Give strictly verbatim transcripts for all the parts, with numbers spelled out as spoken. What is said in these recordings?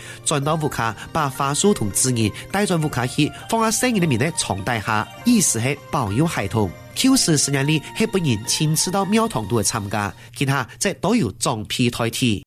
转到屋卡，把花束同字眼带进屋卡去，放喺生意里面的床底下，意思係保佑系統。Q 四十年里係本人親自到廟堂度去參加，見下即都有裝批代替。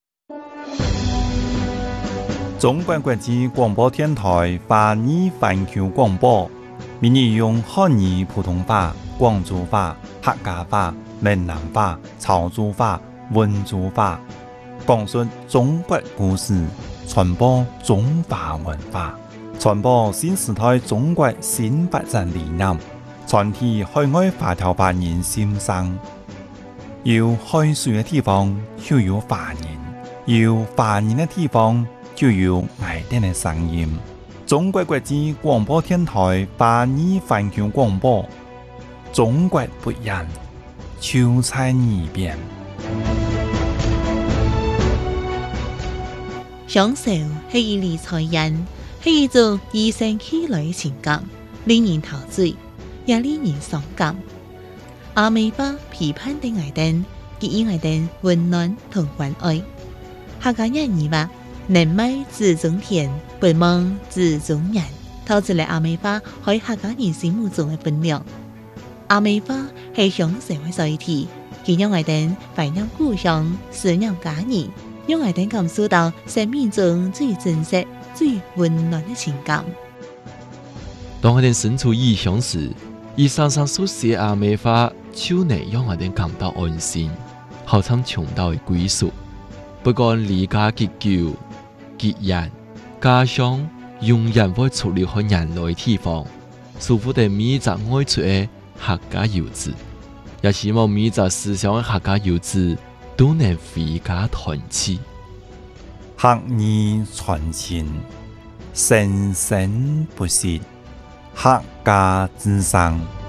中國國際廣播電台華語環球廣播，每日用漢語普通話、廣州話、客家話、閩南話、潮州話、溫州話，講述中國故事，傳播中華文化，傳播新時代中國新發展理念，傳遞海外華僑華人心聲。有海水嘅地方就有華人，有華人嘅地方就有愛哋嘅聲音。中國國際廣播電台華語環球廣播，中國不一樣，就在耳邊。 享受係一理財人，係一種與生俱來嘅情感，令人陶醉，也令人傷感。阿美巴批判的愛燈，給予愛燈溫暖同關愛。客家人語話：能賣子中田，不忘子中人。透出嚟阿美巴喺客家人心目中嘅分量。阿美巴係享受嘅載體，佢讓愛燈懷念故鄉，思念家人。讓愛燈感受到生命中最真實、最溫暖的情感。 當愛燈身處異鄉時，以常常所寫阿美話，就能讓愛燈感到安心，好像重到嘅歸屬。不管離家結久、結緣、家鄉，永遠會出離開人類地方，舒服地每隻愛出嘅客家遊子，也希望每隻思鄉嘅客家遊子都能回家團聚， 客語傳情，生生不息，客家之聲。